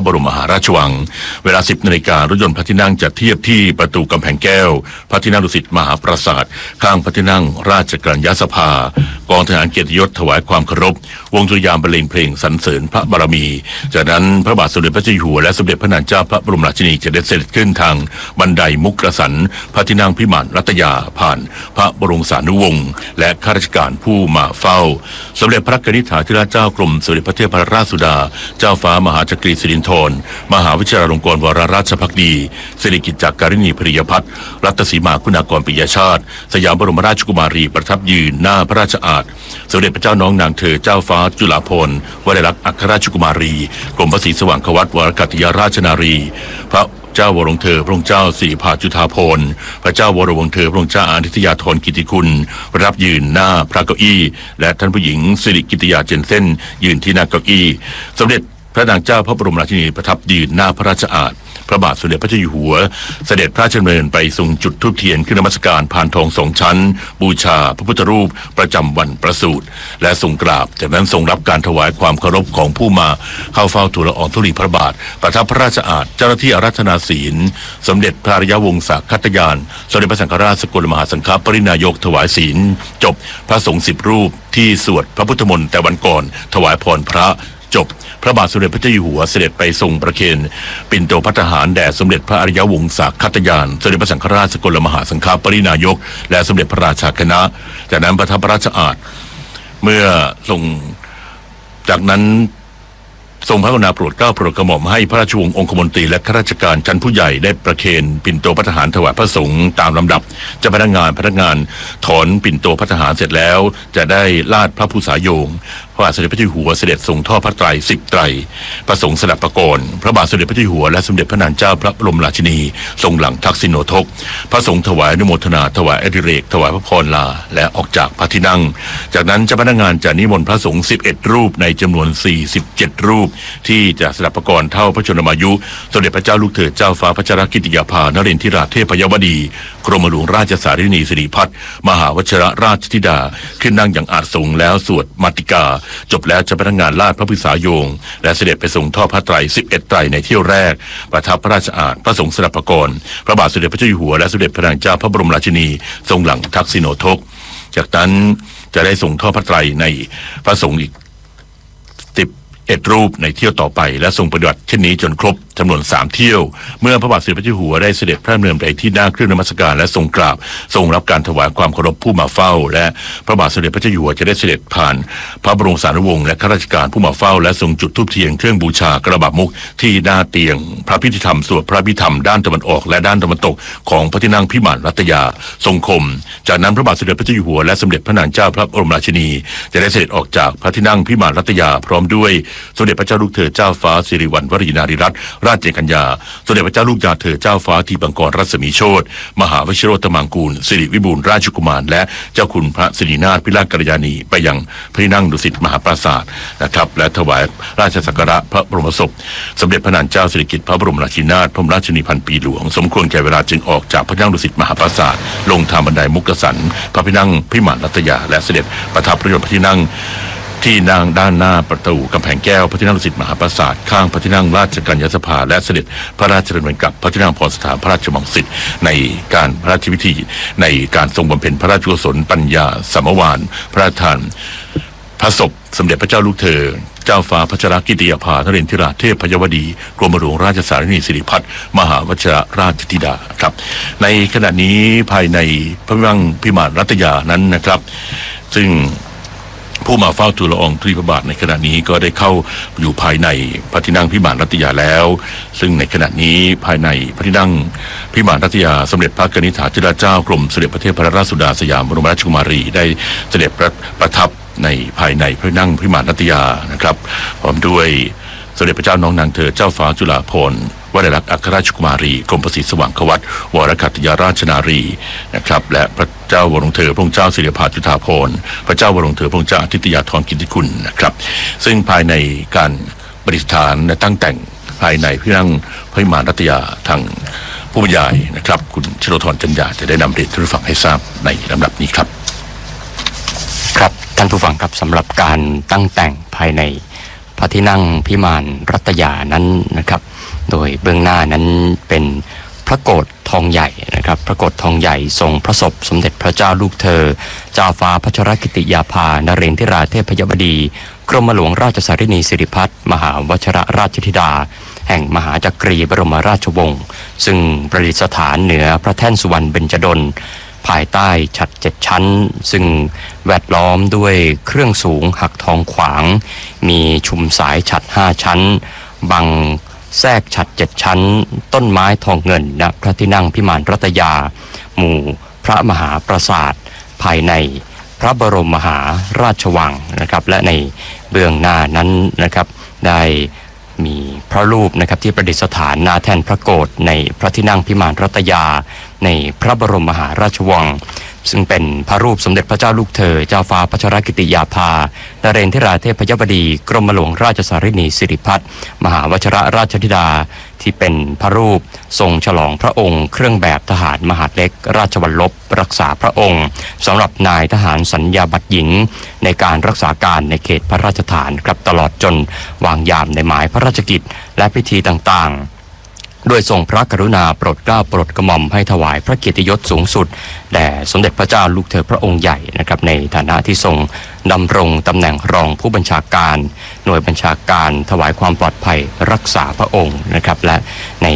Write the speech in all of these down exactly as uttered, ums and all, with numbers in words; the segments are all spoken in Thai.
บรมมหาราชวังเวลา สิบนาฬิการถยนต์พระที่นั่งจะเทียบที่ประตูกำแพงแก้วพระที่นั่งดุสิตมหาปราสาทข้างพระที่นั่งราชกัญญาสภากองทหารเกียรติยศถวายความเคารพวงดุริยางค์บรรเลงเพลงสรรเสริญพระบารมีจากนั้นพระบาทสมเด็จพระเจ้าอยู่หัวและสมเด็จพระนางเจ้าพระบรมราชินีจะได้เสด็จขึ้นทางบันไดมุกกสันพระที่นั่งพิมานรัตยาผ่านพระบรมสานุวงศ์และข้าราชการผู้มาเฝ้าสมเด็จพระกนิษฐาธิราชเจ้ากรมสมเด็จพระเทพราชสุดาเจ้าฟ้ามหาจักรีสิรินธรมหาวิทยาลงกรณวโรราชภักดีสิริกิติ์จักรินีภริยพัฒน์รัตนสีมาคุณากรปิยชาติสยามบรมราชกุมารีประทับยืนหน้าพระราชอาณาสมเด็จพระเจ้าน้องนางเธอเจ้าฟ้าจุฬาภรณ์วลัยลักษณ์อัครราชกุมารีกรมพระศรีสว่างควัตวรกัตติยราชนารีพระเจ้าวรวงเธอพระองค์เจ้าสิริภาจุฑาภรณ์พระเจ้าวรวงเธอพระองค์เจ้าอาทิตยาธรกิติคุณประทับยืนหน้าพระเก้าอี้และท่านผู้หญิงสิริกิติยาเจนเซ่นยืนที่หน้าเก้าอี้สมเด็จพระนางเจ้าพระบรมราชินีประทับยืนหน้าพระราชอาณาพระบาทสมเด็จพระเจ้าอยู่หัวเสด็จพระราชดำเนินไปทรงจุดธูปเทียนขึ้นนมัสการพานทองสองชั้นบูชาพระพุทธรูปประจำวันประสูติและทรงกราบจากนั้นทรงรับการถวายความเคารพของผู้มาเข้าเฝ้าทูลละอองธุลีพระบาทประทับพระราชอาณาเจ้าหน้าที่อาราธนาศีลสมเด็จพระอริยวงศคัตยานสมเด็จพระสังฆราชสกลมหาสังฆปรินายกถวายศีลจบพระสงฆ์สิบรูปที่สวดพระพุทธมนต์แต่วันก่อนถวายพรพระจบพระบาทสมเด็จพระเจ้าอยู่หัวเสด็จไปทรงประเคนปิ่นโตภัตตาหารแด่สมเด็จพระอริยวงศคัตยานสมเด็จพระสังฆราชสกลมหาสังฆปรินายกและสมเด็จพระราชาคณะจากนั้นประทับพระราชอาณาเมื่อทรงจากนั้นทรงพระกรุณาโปรดเกล้าโปรดกระหม่อมให้พระราชวงศ์องคมนตรีและข้าราชการชั้นผู้ใหญ่ได้ประเคนปิ่นโตภัตตาหารถวายพระสงฆ์ตามลำดับเจ้าพนักงานพนักงานถอนปิ่นโตภัตตาหารเสร็จแล้วจะได้ลาดพระภูษาโยงพระบาทสมเด็จพระเจ้าอยู่หัวเสด็จทรงทอดพระไตรสิบไตรพระสงฆ์สดับประกรณ์พระบาทสมเด็จพระเจ้าอยู่หัวและสมเด็จพระนางเจ้าพระบรมราชินีทรงหลังทักษิณโนทกพระสงฆ์ถวายอนุโมทนาถวายอดิเรกถวายพระพรลาและออกจากพระที่นั่งจากนั้นเจ้าพนักงานจะนิมนต์พระสงฆ์สิบเอ็ดรูปในจำนวนสี่สิบเจ็ดรูปที่จะสดับประกรณ์เท่าพระชนมายุสมเด็จพระเจ้าลูกเธอเจ้าฟ้าพัชรกิติยาภานเรนทิราเทพยวดีกรมหลวงราชสารินีสิริพัฒน์มหาวชรราชธิดาขึ้นนั่งอย่างอาจสูงแล้วสวดมาติกาจบแล้วจะพนักงานลาดพระพุทธาโยงและเสด็จไปทรงทอดพระไตรสิบเอ็ดไตรในเที่ยวแรกประทับพระราชอาณาพระสงฆ์สดับประกรณ์พระบาทสมเด็จพระเจ้าอยู่หัวและสมเด็จพระนางเจ้าพระบรมราชินีทรงหลังทักษิณโนทกจากนั้นจะได้ทรงทอดพระไตรในพระสงฆ์อีกสิบเอ็ดรูปในเที่ยวต่อไปและทรงปฏิบัติเช่นนี้จนครบจำนวนสามเที่ยวเมื่อพระบาทสมเด็จพระเจ้าอยู่หัวได้เสด็จพระดำเนินไปที่หน้าเครื่องนมัสการและทรงกราบทรงรับการถวายความเคารพผู้มาเฝ้าและพระบาทสมเด็จพระเจ้าอยู่หัวจะได้เสด็จผ่านพระบรมสารีวงศ์และข้าราชการผู้มาเฝ้าและทรงจุดธูปเทียนเครื่องบูชากระบาดมุกที่หน้าเตียงพระพิธีธรรมสวดพระพิธรรมด้านตะวันออกและด้านตะวันตกของพระที่นั่งพิมานรัตยาทรงคมจากนั้นพระบาทสมเด็จพระเจ้าอยู่หัวและสมเด็จพระนางเจ้าพระบรมราชินีจะได้เสด็จออกจากพระที่นั่งพิมานรัตยาพร้อมด้วยสมเด็จพระเจ้าลูกเธอเจ้าฟ้าสิริวัณวรีนารีรัตนราชกัญญาสมเด็จพระเจ้าลูกยาเธอเจ้าฟ้าทีปังกรรัศมีโชติมหาวชิโรตมังกูลสิริวิบูลย์ราชกุมารและเจ้าคุณพระสิรินาถพิราชกัลยาณีไปยังพระที่นั่งดุสิตมหาปราสาทนะครับและถวายราชสักการะพระบรมศพสมเด็จพระนางเจ้าสิริกิติ์พระบรมราชินีนาถพระบรมราชินีพันปีหลวงสมควรแก่เวลาจึงออกจากพระที่นั่งดุสิตมหาปราสาทลงทางบันไดมุกสันพระที่นั่งพิมานรัตยาและเสด็จประทับพระยนต์พระที่นั่งที่นั่งด้านหน้าประตูกำแพงแก้วพระที่นั่งดุสิตมหาปราสาทข้างพระที่นั่งราชกัญญาสภาและเสด็จพระราชดำเนินกลับพระที่นั่งพรสถานพระราชวังศิษย์ในการพระราชพิธีในการทรงบำเพ็ญพระราชกุศลปัญญาสมวานพระราชทานพระศพสมเด็จพระเจ้าลูกเธอเจ้าฟ้าพัชรกิติยาภานเรนทิราเทพยวดีกรมหลวงราชสารินีสิริพัฒน์มหาวชรราชธิดาครับในขณะนี้ภายในพระที่นั่งพิมานรัตยานั้นนะครับซึ่งผู้มาเฝ้าทูลละอองธุลีพระบาทในขณะนี้ก็ได้เข้าอยู่ภายในพระที่นั่งพิมานรัตยาแล้วซึ่งในขณะนี้ภายในพระที่นั่งพิมานรัตยาสมเด็จพระกนิษฐาธิราชเจ้ากรมสมเด็จพระเทพราชสุดาสยามบรมราชกุมารีได้เสด็จประทับในภายในพระที่นั่งพิมานรัตยานะครับพร้อมด้วยสมเด็จพระเจ้าน้องนางเธอเจ้าฟ้าจุฬาภรณ์วลัยลักษณ์อัครราชกุมารีกรมพระศรีสว่างควัตวรกัตติยราชนารีนะครับและพระเจ้าวรวงเธอพระองค์เจ้าสิริภาจุฑาภรณ์พระเจ้าวรวงเธอพระองค์เจ้าอาทิตยาธรกิติคุณนะครับซึ่งภายในการประดิษฐานและตั้งแต่งภายในพระที่นั่งพิมานรัตยาทางผู้บรรยายนะครับคุณชโลธรจันยาจะได้นำเรียนท่านผู้ฟังให้ทราบในลำดับนี้ครับครับท่านผู้ฟังครับสำหรับการตั้งแต่งภายในพพระที่นั่งพิมานรัตยานั้นนะครับโดยเบื้องหน้านั้นเป็นพระโกฐทองใหญ่นะครับพระโกฐทองใหญ่ทรงพระศพสมเด็จพระเจ้าลูกเธอเจ้าฟ้าพัชรกิติยาภานเรนทิราเทพยบดีกรมหลวงราชสารินีสิริพัฒน์มหาวชิรราชธิดาแห่งมหาจักรีบรมราชวงศ์ซึ่งประดิษฐานเหนือพระแท่นสุวรรณเบญจดลภายใต้ฉัตรเจ็ดชั้นซึ่งแวดล้อมด้วยเครื่องสูงหักทองขวางมีชุมสายฉัตรห้าชั้นบังแทรกฉัตรเจ็ดชั้นต้นไม้ทองเงินณพระที่นั่งพิมานรัตยาหมู่พระมหาปราสาทภายในพระบรมมหาราชวังนะครับและในเบื้องหน้านั้นนะครับได้มีพระรูปนะครับที่ประดิษฐานหน้าแท่นพระโกฐในพระที่นั่งพิมานรัตยาในพระบรมมหาราชวังซึ่งเป็นพระรูปสมเด็จพระเจ้าลูกเธอเจ้าฟ้าพัชรกิติยาภานเรนทิราเทพยบดีกรมหลวงราชสารินีสิริพัฒน์มหาวชิรราชธิดาที่เป็นพระรูปทรงฉลองพระองค์เครื่องแบบทหารมหาดเล็กราชวัลลบรักษาพระองค์สำหรับนายทหารสัญญาบัตรหญิงในการรักษาการในเขตพระราชฐานครับตลอดจนวางยามในหมายพระราชกิจและพิธีต่างๆโดยทรงพระกรุณาโปรดเกล้าโปรดกระหม่อมให้ถวายพระเกียรติยศสูงสุดแด่สมเด็จพระเจ้าลูกเธอพระองค์ใหญ่นะครับในฐานะที่ทรงดำรงตำแหน่งรองผู้บัญชาการหน่วยบัญชาการถวายความปลอดภัยรักษาพระองค์นะครับและใน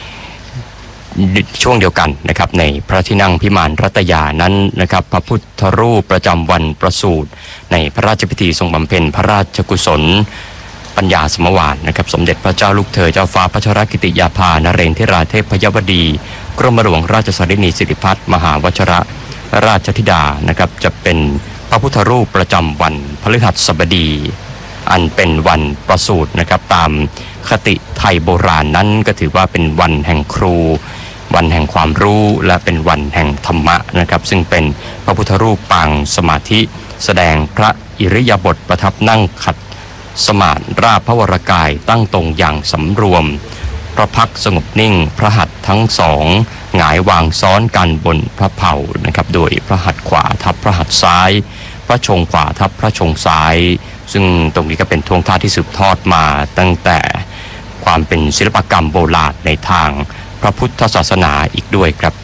ช่วงเดียวกันนะครับในพระที่นั่งพิมานรัตยานั้นนะครับพระพุทธรูปประจำวันประสูติในพระราชพิธีทรงบำเพ็ญพระราชกุศลปัญญาสมวานนะครับสมเด็จพระเจ้าลูกเธอเจ้าฟ้าพัชรกิติยาภานเรนทิราเทพยบดีกรมหลวงราชสารินีสิริพัฒน์มหาวชิรราชธิดานะครับจะเป็นพระพุทธรูปประจำวันพฤหัสบดีอันเป็นวันประสูตินะครับตามคติไทยโบราณนั้นก็ถือว่าเป็นวันแห่งครูวันแห่งความรู้และเป็นวันแห่งธรรมะนะครับซึ่งเป็นพระพุทธรูปปางสมาธิแสดงพระอิริยาบถประทับนั่งขัดสมาธิราบพระวรกายตั้งตรงอย่างสำรวมพระพักสงบนิ่งพระหัตถ์ทั้งสองหงายวางซ้อนกันบนพระเผ่านะครับโดยพระหัตถ์ขวาทับพระหัตถ์ซ้ายพระชงขวาทับพระชงซ้ายซึ่งตรงนี้ก็เป็นท่วงท่าที่สืบทอดมาตั้งแต่ความเป็นศิลปกรรมโบราณในทางพระพุทธศาสนาอีกด้วยครับ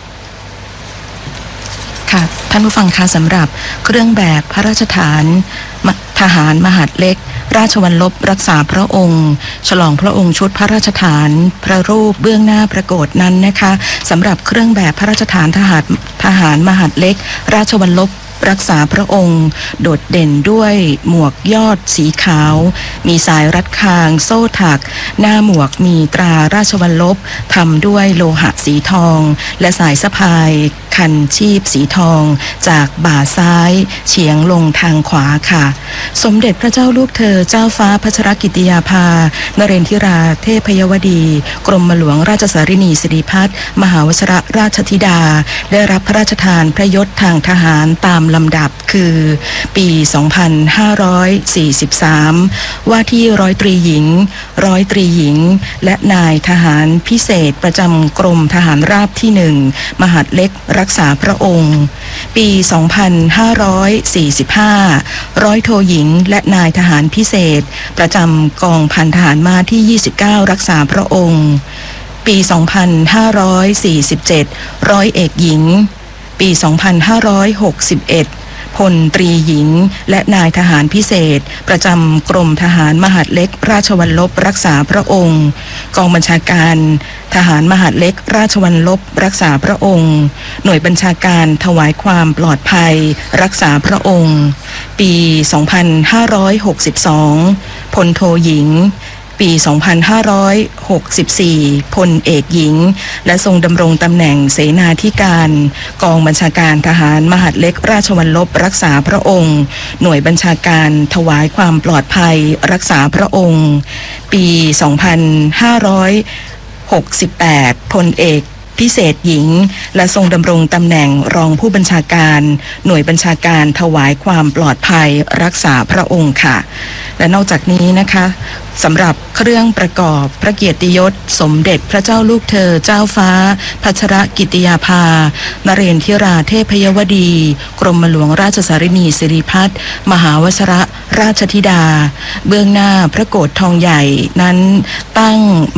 ค่ะท่านผู้ฟังคะสำหรับเครื่องแบบพระราชทานทหารมหาดเล็กราชวัลลบรักษาพระองค์ฉลองพระองค์ชุดพระราชทานพระรูปเบื้องหน้าพระโกฐนั้นนะคะสำหรับเครื่องแบบพระราชทานทหารทหารมหาดเล็กราชวัลลบรักษาพระองค์โดดเด่นด้วยหมวกยอดสีขาวมีสายรัดคางโซ่ถักหน้าหมวกมีตราราชวัลลบทำด้วยโลหะสีทองและสายสะพายคันชีพสีทองจากบ่าซ้ายเฉียงลงทางขวาค่ะสมเด็จพระเจ้าลูกเธอเจ้าฟ้าพัชรกิติยาภานเรนทิราเทพยวดีกรมหลวงราชสารินีสิริพัฒน์มหาวชิรราชธิดาได้รับพระราชทานพระยศทางทหารตามลำดับคือปี สองพันห้าร้อยสี่สิบสาม ว่าที่ร้อยตรีหญิงร้อยตรีหญิงและนายทหารพิเศษประจำกรมทหารราบที่หนึ่งมหาดเล็กรักษาพระองค์ปี สองพันห้าร้อยสี่สิบห้า ร้อยโทหญิงและนายทหารพิเศษประจำกองพันทหารม้าที่ยี่สิบเก้ารักษาพระองค์ปี สองพันห้าร้อยสี่สิบเจ็ด ร้อยเอกหญิงปี สองพันห้าร้อยหกสิบเอ็ด พลตรีหญิงและนายทหารพิเศษประจำกรมทหารมหาดเล็กราชวัลลบรักษาพระองค์กองบัญชาการทหารมหาดเล็กราชวัลลบรักษาพระองค์หน่วยบัญชาการถวายความปลอดภัยรักษาพระองค์ปี สองพันห้าร้อยหกสิบสอง พลโทหญิงปี สองพันห้าร้อยหกสิบสี่ พลเอกหญิงและทรงดำรงตำแหน่งเสนาธิการกองบัญชาการทหารมหาดเล็กราชวัลลบรักษาพระองค์หน่วยบัญชาการถวายความปลอดภัยรักษาพระองค์ปี สองพันห้าร้อยหกสิบแปด พลเอกพิเศษหญิงและทรงดำรงตำแหน่งรองผู้บัญชาการหน่วยบัญชาการถวายความปลอดภัยรักษาพระองค์ค่ะและนอกจากนี้นะคะสำหรับเครื่องประกอบพระเกียรติยศสมเด็จพระเจ้าลูกเธอเจ้าฟ้าพัชรกิติยาภานเรนทิราเทพยวดี กรมหลวงราชสารินีสิริพัฒน์มหาวชรราชธิดาเบื้องหน้าพระโกฐทองใหญ่นั้นตั้ง